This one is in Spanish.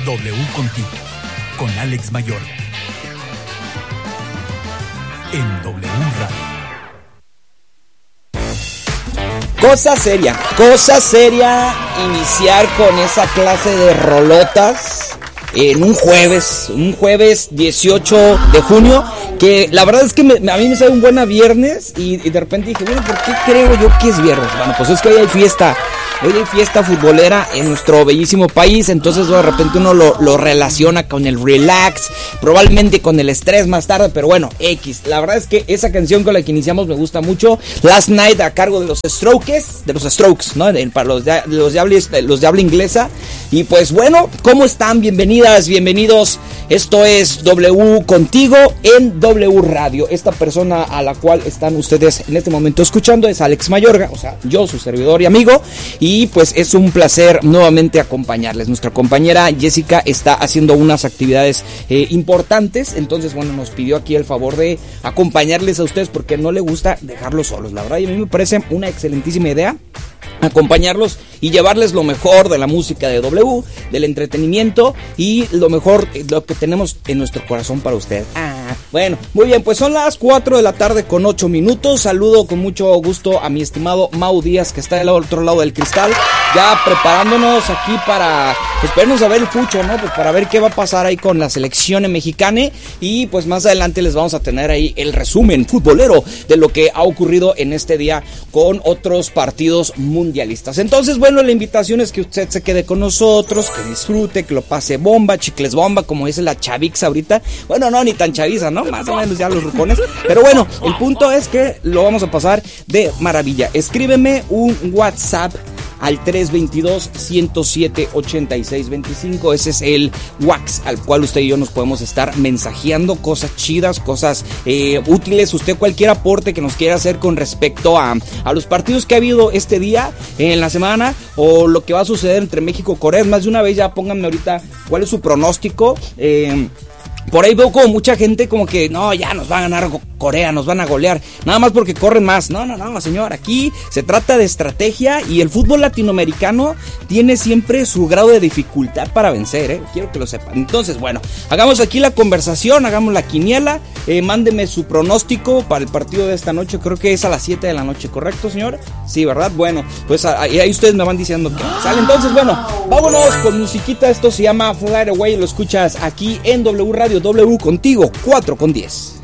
W Contigo, con Alex Mayorga. En W Radio. Cosa seria iniciar con esa clase de rolotas en un jueves 18 de junio, que la verdad es que a mí me sale un buena viernes y de repente dije, bueno, ¿por qué creo yo que es viernes? Bueno, pues es que hoy hay fiesta futbolera en nuestro bellísimo país, entonces de repente uno lo relaciona con el relax, probablemente con el estrés más tarde, pero bueno, X. La verdad es que esa canción con la que iniciamos me gusta mucho, Last Night, a cargo de los Strokes, ¿no? Para los de habla inglesa. Y pues bueno, ¿cómo están? Bienvenidas, bienvenidos. Esto es W Contigo en W Radio. Esta persona a la cual están ustedes en este momento escuchando es Alex Mayorga, o sea, yo, su servidor y amigo. Y pues es un placer nuevamente acompañarles. Nuestra compañera Jessica está haciendo unas actividades importantes, entonces bueno, nos pidió aquí el favor de acompañarles a ustedes porque no le gusta dejarlos solos, la verdad, y a mí me parece una excelentísima idea acompañarlos y llevarles lo mejor de la música de W, del entretenimiento y lo mejor, lo que tenemos en nuestro corazón para ustedes. Bueno, muy bien, pues son las 4 de la tarde con 8 minutos. Saludo con mucho gusto a mi estimado Mau Díaz, que está del otro lado del cristal, ya preparándonos aquí para, pues, vernos a ver el fucho, ¿no? Pues para ver qué va a pasar ahí con la selección mexicana, y pues más adelante les vamos a tener ahí el resumen futbolero de lo que ha ocurrido en este día con otros partidos mundialistas. Entonces, bueno, la invitación es que usted se quede con nosotros, que disfrute, que lo pase bomba, chicles bomba, como dice la chaviza ahorita. Bueno, no, ni tan chaviza, ¿no? Más o menos ya los rucones. Pero bueno, el punto es que lo vamos a pasar de maravilla. Escríbeme un WhatsApp al 322-107-8625. Ese es el WhatsApp al cual usted y yo nos podemos estar mensajeando cosas chidas, cosas útiles. Usted, cualquier aporte que nos quiera hacer con respecto a los partidos que ha habido este día, en la semana, o lo que va a suceder entre México y Corea. Más de una vez ya pónganme ahorita cuál es su pronóstico. Por ahí veo como mucha gente como que no, ya nos va a ganar Corea, nos van a golear, nada más porque corren más. No, señor, aquí se trata de estrategia y el fútbol latinoamericano tiene siempre su grado de dificultad para vencer, quiero que lo sepan. Entonces, bueno, hagamos aquí la conversación, hagamos la quiniela, mándeme su pronóstico para el partido de esta noche, creo que es a las 7 de la noche, ¿correcto, señor? Sí, ¿verdad? Bueno, pues ahí ustedes me van diciendo que sale. Entonces, bueno, vámonos con musiquita. Esto se llama Fly Away, lo escuchas aquí en W Radio, W Contigo, 4 con 10.